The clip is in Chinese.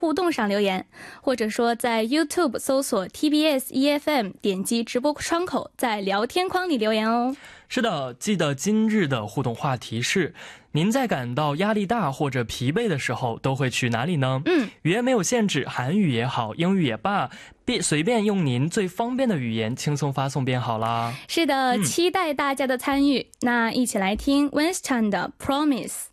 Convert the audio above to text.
互动上留言，或者说在 YouTube 搜索 TBS EFM， 点击直播窗口，在聊天框里留言哦。 是的，记得今日的互动话题是：您在感到压力大或者疲惫的时候都会去哪里呢？语言没有限制，韩语也好，英语也罢，随便用您最方便的语言轻松发送便好啦。 是的，期待大家的参与。那一起来听 Winston 的 Promise。